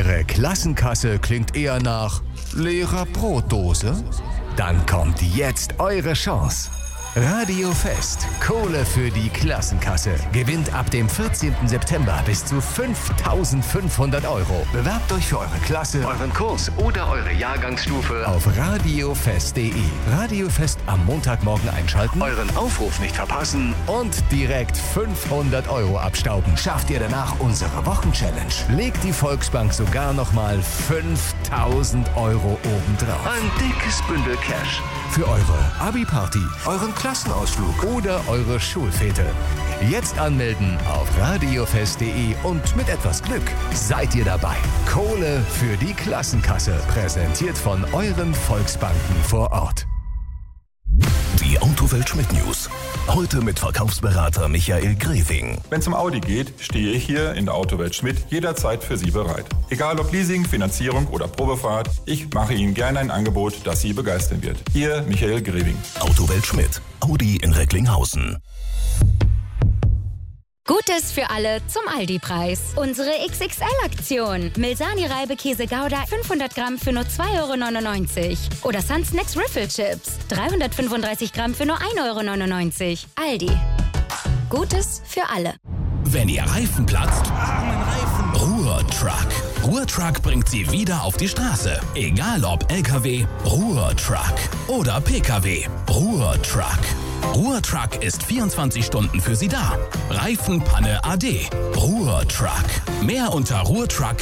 Eure Klassenkasse klingt eher nach leerer Brotdose? Dann kommt jetzt eure Chance. Radio Fest. Kohle für die Klassenkasse. Gewinnt ab dem 14. September bis zu 5.500 Euro. Bewerbt euch für eure Klasse, euren Kurs oder eure Jahrgangsstufe auf radiofest.de. Radiofest am Montagmorgen einschalten, euren Aufruf nicht verpassen und direkt 500 Euro abstauben. Schafft ihr danach unsere Wochenchallenge. Legt die Volksbank sogar nochmal 5.000 Euro obendrauf. Ein dickes Bündel Cash. Für eure Abi-Party, euren Klassenausflug oder eure Schulfete. Jetzt anmelden auf radiofest.de und mit etwas Glück seid ihr dabei. Kohle für die Klassenkasse. Präsentiert von euren Volksbanken vor Ort. Die Autowelt Schmidt News. Heute mit Verkaufsberater Michael Greving. Wenn es um Audi geht, stehe ich hier in der Autowelt Schmidt jederzeit für Sie bereit. Egal ob Leasing, Finanzierung oder Probefahrt, ich mache Ihnen gerne ein Angebot, das Sie begeistern wird. Ihr Michael Greving. Autowelt Schmidt. Audi in Recklinghausen. Gutes für alle zum Aldi-Preis. Unsere XXL-Aktion. Milsani-Reibekäse Gouda 500 Gramm für nur 2,99 € oder Sun Snacks Riffle Chips 335 Gramm für nur 1,99 €. Aldi. Gutes für alle. Wenn Ihr Reifen platzt, Ruhr-Truck. Ruhr-Truck bringt Sie wieder auf die Straße. Egal ob LKW, Ruhr-Truck oder PKW, Ruhr-Truck. Ruhr-Truck ist 24 Stunden für Sie da. Reifenpanne AD. Ruhr-Truck. Mehr unter ruhrtruck.de.